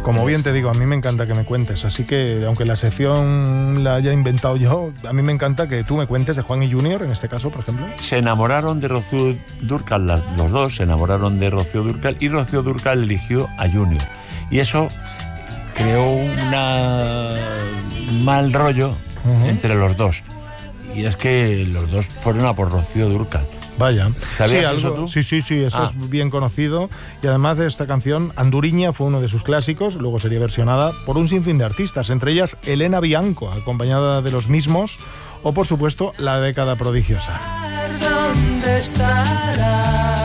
Como bien te digo, a mí me encanta que me cuentes, así que aunque la sección la haya inventado yo, a mí me encanta que tú me cuentes de Juan y Junior, en este caso, por ejemplo. Se enamoraron de Rocío Dúrcal, los dos se enamoraron de Rocío Dúrcal, y Rocío Dúrcal eligió a Junior. Y eso creó un mal rollo entre los dos. Y es que los dos fueron a por Rocío Dúrcal. Vaya. ¿Sabías eso tú? Sí, eso es bien conocido. Y además de esta canción, Anduriña fue uno de sus clásicos, luego sería versionada por un sinfín de artistas, entre ellas Elena Bianco, acompañada de Los Mismos, o por supuesto, La Década Prodigiosa. ¿Dónde estará?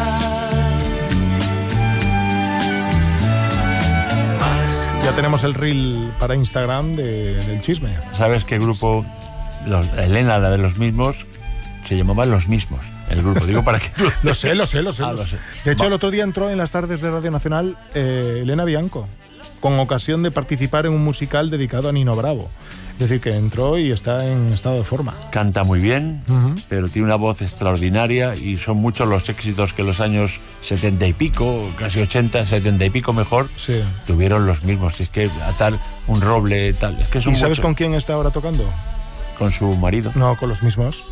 Ya tenemos el reel para Instagram del chisme. ¿Sabes qué grupo? Elena, la de Los Mismos, se llamaba Los Mismos. El grupo, digo para que tú... Lo sé. lo sé. De hecho, el otro día entró en las tardes de Radio Nacional Elena Bianco, con ocasión de participar en un musical dedicado a Nino Bravo. Es decir, que entró y está en estado de forma. Canta muy bien, pero tiene una voz extraordinaria y son muchos los éxitos que en los años 70 y pico, casi 80, 70 y pico mejor, tuvieron Los Mismos. Es que atar un roble, tal. Es que son ¿Y sabes muchos. con quién está ahora tocando? Con su marido. No, con Los Mismos.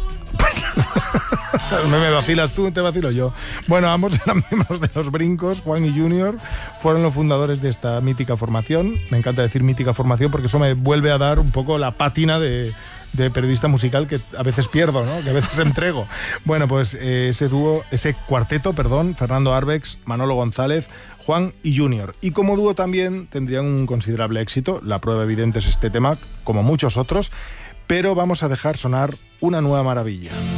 Me vacilas tú, te vacilo yo. Bueno, ambos eran miembros de Los Brincos. Juan y Junior fueron los fundadores de esta mítica formación. Me encanta decir mítica formación porque eso me vuelve a dar un poco la pátina de periodista musical que a veces pierdo, ¿no? Que a veces entrego. Bueno, pues ese cuarteto, Fernando Arbex, Manolo González, Juan y Junior. Y como dúo también tendrían un considerable éxito. La prueba evidente es este tema, como muchos otros. Pero vamos a dejar sonar una nueva maravilla.